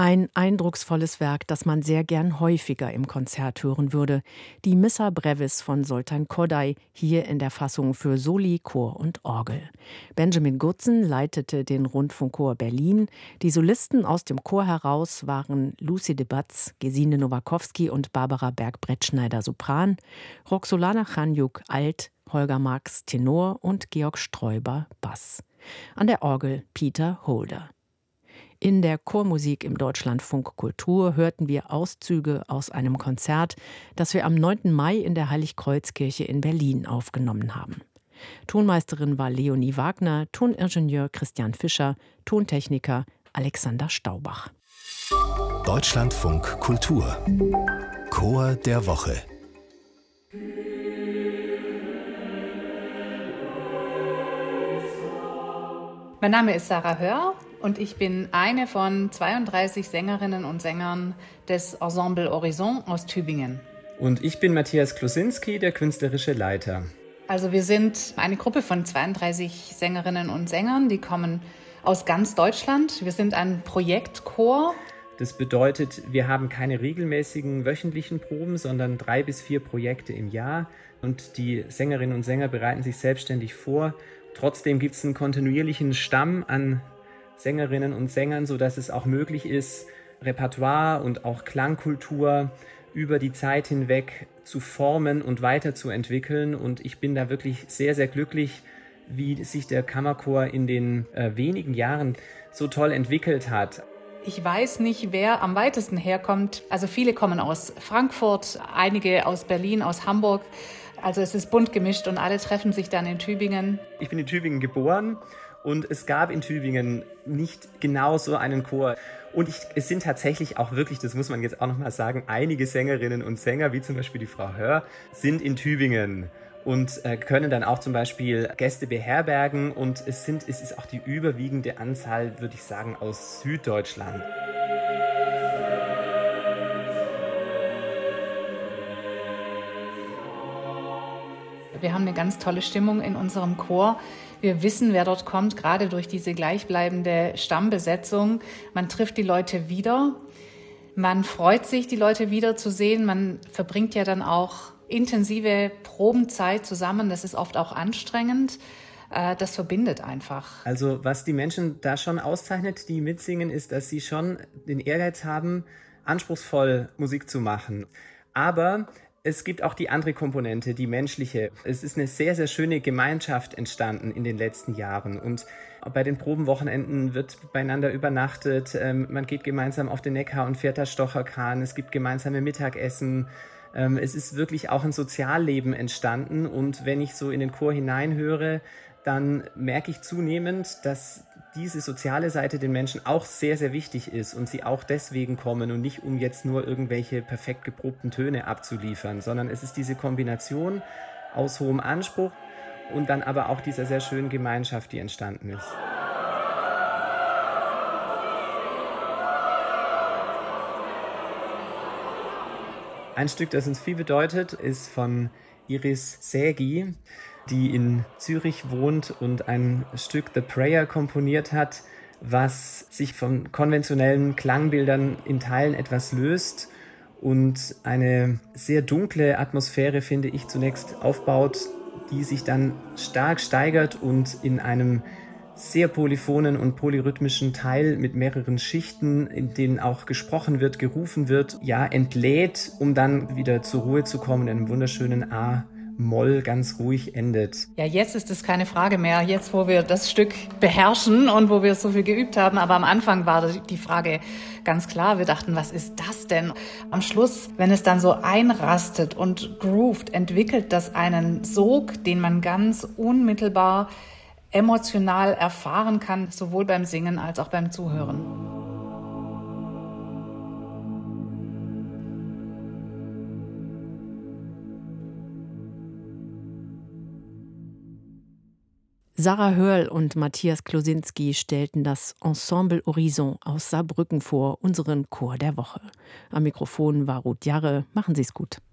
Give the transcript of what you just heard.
Ein eindrucksvolles Werk, das man sehr gern häufiger im Konzert hören würde. Die Missa Brevis von Zoltán Kodály, hier in der Fassung für Soli, Chor und Orgel. Benjamin Gutzen leitete den Rundfunkchor Berlin. Die Solisten aus dem Chor heraus waren Lucy de Batz, Gesine Nowakowski und Barbara Berg-Brettschneider Sopran, Roxolana Chaniuk Alt, Holger Marx Tenor und Georg Sträuber Bass. An der Orgel Peter Holder. In der Chormusik im Deutschlandfunk Kultur hörten wir Auszüge aus einem Konzert, das wir am 9. Mai in der Heiligkreuzkirche in Berlin aufgenommen haben. Tonmeisterin war Leonie Wagner, Toningenieur Christian Fischer, Tontechniker Alexander Staubach. Deutschlandfunk Kultur. Chor der Woche. Mein Name ist Sarah Hörl und ich bin eine von 32 Sängerinnen und Sängern des Ensemble Horizon aus Tübingen. Und ich bin Matthias Klosinski, der künstlerische Leiter. Also wir sind eine Gruppe von 32 Sängerinnen und Sängern, die kommen aus ganz Deutschland. Wir sind ein Projektchor. Das bedeutet, wir haben keine regelmäßigen wöchentlichen Proben, sondern 3 bis 4 Projekte im Jahr. Und die Sängerinnen und Sänger bereiten sich selbstständig vor. Trotzdem gibt es einen kontinuierlichen Stamm an Sängerinnen und Sängern, sodass es auch möglich ist, Repertoire und auch Klangkultur über die Zeit hinweg zu formen und weiterzuentwickeln. Und ich bin da wirklich sehr, sehr glücklich, wie sich der Kammerchor in den wenigen Jahren so toll entwickelt hat. Ich weiß nicht, wer am weitesten herkommt. Also viele kommen aus Frankfurt, einige aus Berlin, aus Hamburg. Also es ist bunt gemischt und alle treffen sich dann in Tübingen. Ich bin in Tübingen geboren und es gab in Tübingen nicht genau so einen Chor. Und es sind tatsächlich auch wirklich, das muss man jetzt auch nochmal sagen, einige Sängerinnen und Sänger, wie zum Beispiel die Frau Hör, sind in Tübingen und können dann auch zum Beispiel Gäste beherbergen. Und es ist auch die überwiegende Anzahl, würde ich sagen, aus Süddeutschland. Wir haben eine ganz tolle Stimmung in unserem Chor. Wir wissen, wer dort kommt, gerade durch diese gleichbleibende Stammbesetzung. Man trifft die Leute wieder. Man freut sich, die Leute wiederzusehen. Man verbringt ja dann auch intensive Probenzeit zusammen. Das ist oft auch anstrengend. Das verbindet einfach. Also was die Menschen da schon auszeichnet, die mitsingen, ist, dass sie schon den Ehrgeiz haben, anspruchsvoll Musik zu machen. Aber es gibt auch die andere Komponente, die menschliche. Es ist eine sehr, sehr schöne Gemeinschaft entstanden in den letzten Jahren. Und bei den Probenwochenenden wird beieinander übernachtet. Man geht gemeinsam auf den Neckar und fährt da Stocherkahn. Es gibt gemeinsame Mittagessen. Es ist wirklich auch ein Sozialleben entstanden. Und wenn ich so in den Chor hineinhöre, dann merke ich zunehmend, dass diese soziale Seite den Menschen auch sehr, sehr wichtig ist und sie auch deswegen kommen und nicht, um jetzt nur irgendwelche perfekt geprobten Töne abzuliefern, sondern es ist diese Kombination aus hohem Anspruch und dann aber auch dieser sehr schönen Gemeinschaft, die entstanden ist. Ein Stück, das uns viel bedeutet, ist von Iris Sägi, die in Zürich wohnt und ein Stück The Prayer komponiert hat, was sich von konventionellen Klangbildern in Teilen etwas löst und eine sehr dunkle Atmosphäre, finde ich, zunächst aufbaut, die sich dann stark steigert und in einem sehr polyphonen und polyrhythmischen Teil mit mehreren Schichten, in denen auch gesprochen wird, gerufen wird, ja, entlädt, um dann wieder zur Ruhe zu kommen in einem wunderschönen A-Moll ganz ruhig endet. Ja, jetzt ist es keine Frage mehr, jetzt wo wir das Stück beherrschen und wo wir so viel geübt haben, aber am Anfang war die Frage ganz klar, wir dachten, was ist das denn? Am Schluss, wenn es dann so einrastet und groovt, entwickelt das einen Sog, den man ganz unmittelbar emotional erfahren kann, sowohl beim Singen als auch beim Zuhören. Sarah Hörl und Matthias Klosinski stellten das Ensemble Horizon aus Saarbrücken vor, unseren Chor der Woche. Am Mikrofon war Ruth Jarre. Machen Sie es gut.